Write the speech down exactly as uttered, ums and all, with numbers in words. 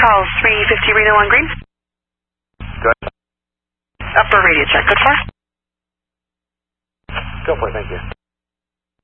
Charles, three fifty Reno on green. Good. Upper radio check, good for? Go for it, thank you.